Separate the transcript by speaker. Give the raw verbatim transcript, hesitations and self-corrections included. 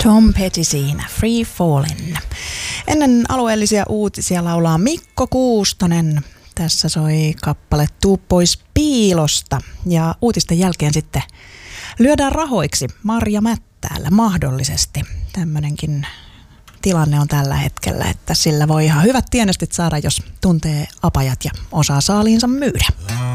Speaker 1: Tom Petty siinä, Free Fallin'. Ennen alueellisia uutisia laulaa Mikko Kuustonen. Tässä soi kappale Tuu pois piilosta. Ja uutisten jälkeen sitten lyödään rahoiksi Marja Mättäällä mahdollisesti. Tämmöinenkin tilanne on tällä hetkellä, että sillä voi ihan hyvät tienestit saada, jos tuntee apajat ja osaa saaliinsa myydä.